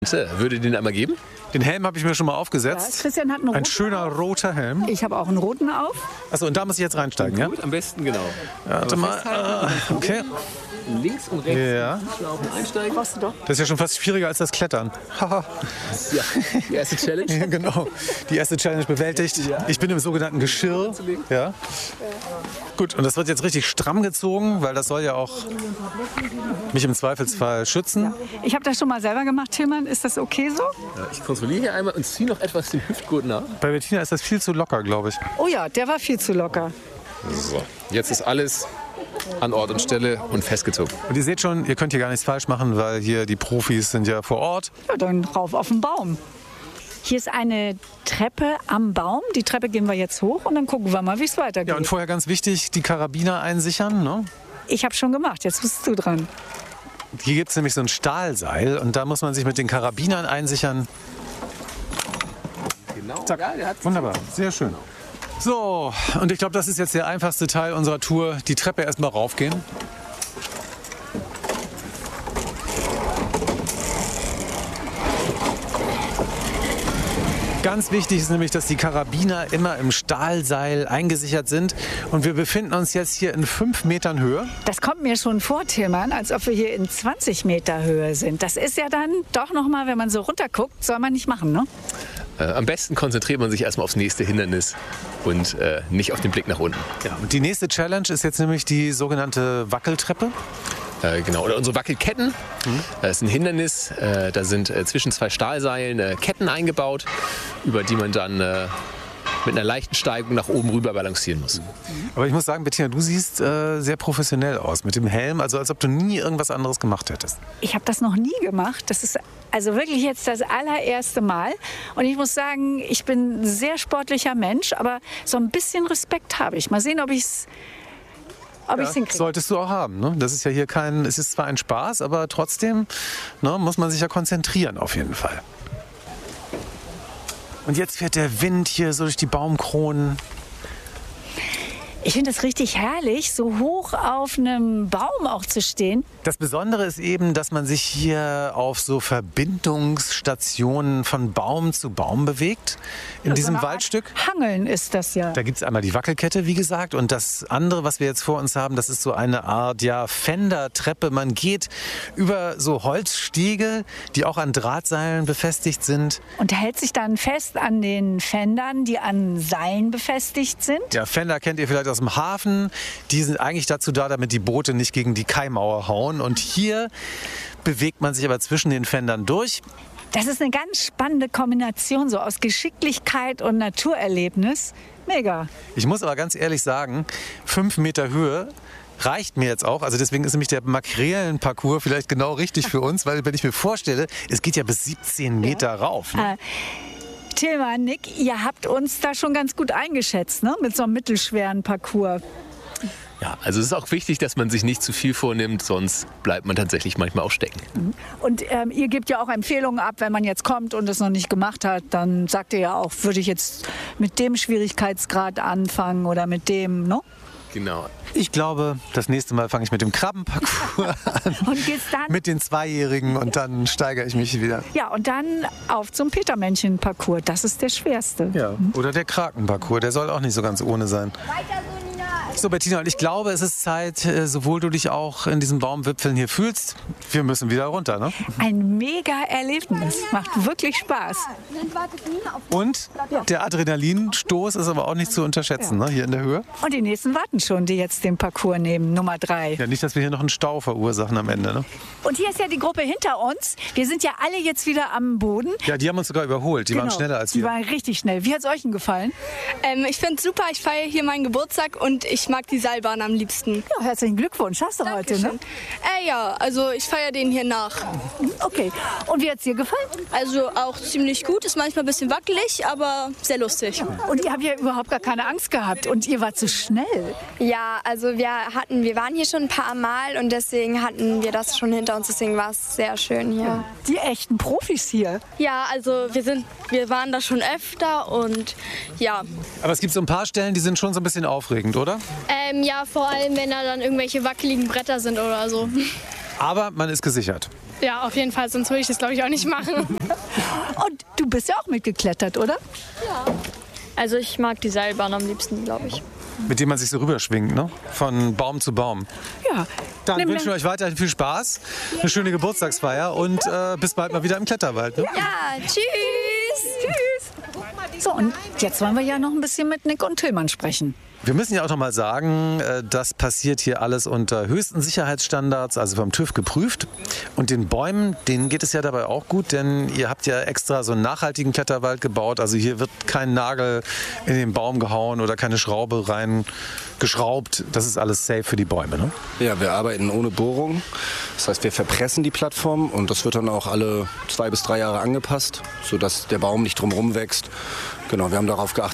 Würde den einmal geben? Den Helm habe ich mir schon mal aufgesetzt. Ja, Christian hat einen roten. Ein schöner roter Helm. Ich habe auch einen roten auf. Achso, und da muss ich jetzt reinsteigen, ja? Gut, am besten, genau. Warte mal. Okay. Links und rechts Ja. Schlaufen einsteigen. Brauchst du doch. Das ist ja schon fast schwieriger als das Klettern. Haha. Ja, die erste Challenge. Ja, genau. Die erste Challenge bewältigt. Ich bin im sogenannten Geschirr. Ja. Gut, und das wird jetzt richtig stramm gezogen, weil das soll ja auch mich im Zweifelsfall schützen. Ich habe das schon mal selber gemacht, Tillmann. Ist das okay so? Ja, ich kontrolliere hier einmal und ziehe noch etwas den Hüftgurt nach. Bei Bettina ist das viel zu locker, glaube ich. Oh ja, der war viel zu locker. So, jetzt ist alles an Ort und Stelle und festgezogen. Und ihr seht schon, ihr könnt hier gar nichts falsch machen, weil hier die Profis sind ja vor Ort. Ja, dann rauf auf den Baum. Hier ist eine Treppe am Baum. Die Treppe gehen wir jetzt hoch und dann gucken wir mal, wie es weitergeht. Ja, und vorher ganz wichtig, die Karabiner einsichern. Ne? Ich habe schon gemacht, jetzt bist du dran. Hier gibt es nämlich so ein Stahlseil und da muss man sich mit den Karabinern einsichern. Genau. Zack. Ja, der hat Wunderbar, sehr schön. So, und ich glaube, das ist jetzt der einfachste Teil unserer Tour. Die Treppe erstmal raufgehen. Ganz wichtig ist nämlich, dass die Karabiner immer im Stahlseil eingesichert sind. Und wir befinden uns jetzt hier in 5 Metern Höhe. Das kommt mir schon vor, Tillmann, als ob wir hier in 20 Meter Höhe sind. Das ist ja dann doch noch mal, wenn man so runterguckt, soll man nicht machen, ne? Am besten konzentriert man sich erstmal aufs nächste Hindernis und nicht auf den Blick nach unten. Ja, und die nächste Challenge ist jetzt nämlich die sogenannte Wackeltreppe. Genau, oder unsere Wackelketten. Das ist ein Hindernis. Da sind zwischen 2 Stahlseilen Ketten eingebaut, über die man dann mit einer leichten Steigung nach oben rüber balancieren muss. Aber ich muss sagen, Bettina, du siehst sehr professionell aus mit dem Helm, also als ob du nie irgendwas anderes gemacht hättest. Ich habe das noch nie gemacht. Das ist also wirklich jetzt das allererste Mal. Und ich muss sagen, ich bin ein sehr sportlicher Mensch, aber so ein bisschen Respekt habe ich. Mal sehen, ob ich es hinkriege. Solltest du auch haben. Ne? Das ist ja hier es ist zwar ein Spaß, aber trotzdem muss man sich ja konzentrieren auf jeden Fall. Und jetzt fährt der Wind hier so durch die Baumkronen. Ich finde es richtig herrlich, so hoch auf einem Baum auch zu stehen. Das Besondere ist eben, dass man sich hier auf so Verbindungsstationen von Baum zu Baum bewegt. In diesem So eine Art Waldstück. Hangeln ist das ja. Da gibt es einmal die Wackelkette, wie gesagt. Und das andere, was wir jetzt vor uns haben, das ist so eine Art Fendertreppe. Man geht über so Holzstege, die auch an Drahtseilen befestigt sind. Und hält sich dann fest an den Fendern, die an Seilen befestigt sind. Ja, Fender kennt ihr vielleicht aus dem Hafen. Die sind eigentlich dazu da, damit die Boote nicht gegen die Kaimauer hauen. Und hier bewegt man sich aber zwischen den Fendern durch. Das ist eine ganz spannende Kombination so aus Geschicklichkeit und Naturerlebnis. Mega. Ich muss aber ganz ehrlich sagen, 5 Meter Höhe reicht mir jetzt auch. Also deswegen ist nämlich der Makrelenparcours vielleicht genau richtig für uns, weil wenn ich mir vorstelle, es geht ja bis 17 Meter rauf. Ne? Tillmann, Nick, ihr habt uns da schon ganz gut eingeschätzt, ne? Mit so einem mittelschweren Parcours. Ja, also es ist auch wichtig, dass man sich nicht zu viel vornimmt, sonst bleibt man tatsächlich manchmal auch stecken. Und ihr gebt ja auch Empfehlungen ab, wenn man jetzt kommt und es noch nicht gemacht hat, dann sagt ihr ja auch, würde ich jetzt mit dem Schwierigkeitsgrad anfangen oder mit dem, ne? Genau. Ich glaube, das nächste Mal fange ich mit dem Krabbenparcours an. Und geht's dann? Mit den Zweijährigen und dann steigere ich mich wieder. Ja, und dann auf zum Petermännchen-Parcours. Das ist der schwerste. Ja. Oder der Krakenparcours, der soll auch nicht so ganz ohne sein. So, Bettina, und ich glaube, es ist Zeit, sowohl du dich auch in diesen Baumwipfeln hier fühlst, wir müssen wieder runter, ne? Ein mega Erlebnis. Macht wirklich Spaß. Und der Adrenalinstoß ist aber auch nicht zu unterschätzen, ne? Hier in der Höhe. Und die nächsten warten schon, die jetzt den Parcours nehmen, Nummer 3. Ja, nicht, dass wir hier noch einen Stau verursachen am Ende, ne? Und hier ist ja die Gruppe hinter uns. Wir sind ja alle jetzt wieder am Boden. Ja, die haben uns sogar überholt. Die waren schneller als Die wir. waren richtig schnell. Wie hat es euch denn gefallen? Ich finde es super, ich feiere hier meinen Geburtstag und ich mag die Seilbahn am liebsten. Ja, herzlichen Glückwunsch. Hast du heute, ne? Ja, also ich feiere den hier nach. Okay. Und wie hat es dir gefallen? Also auch ziemlich gut, ist manchmal ein bisschen wackelig, aber sehr lustig. Und ihr habt ja überhaupt gar keine Angst gehabt und ihr wart so schnell. Ja, also wir waren hier schon ein paar Mal und deswegen hatten wir das schon hinter uns, deswegen war es sehr schön hier. Die echten Profis hier. Ja, also wir waren da schon öfter und ja. Aber es gibt so ein paar Stellen, die sind schon so ein bisschen aufregend, oder? Ja, vor allem wenn da dann irgendwelche wackeligen Bretter sind oder so. Aber man ist gesichert. Ja, auf jeden Fall, sonst würde ich das, glaube ich, auch nicht machen. Und du bist ja auch mitgeklettert, oder? Also ich mag die Seilbahn am liebsten, glaube ich. Mit dem man sich so rüberschwingt, ne? Von Baum zu Baum. Ja. Dann wünschen wir euch weiterhin viel Spaß, eine schöne Geburtstagsfeier und bis bald mal wieder im Kletterwald. Ne? Ja, tschüss. Tschüss. So, und jetzt wollen wir ja noch ein bisschen mit Nick und Tillmann sprechen. Wir müssen ja auch noch mal sagen, das passiert hier alles unter höchsten Sicherheitsstandards, also vom TÜV geprüft. Und den Bäumen, denen geht es ja dabei auch gut, denn ihr habt ja extra so einen nachhaltigen Kletterwald gebaut. Also hier wird kein Nagel in den Baum gehauen oder keine Schraube reingeschraubt. Das ist alles safe für die Bäume, ne? Ja, wir arbeiten ohne Bohrung. Das heißt, wir verpressen die Plattform und das wird dann auch alle 2 bis 3 Jahre angepasst, sodass der Baum nicht drumherum wächst. Genau, wir haben darauf geachtet,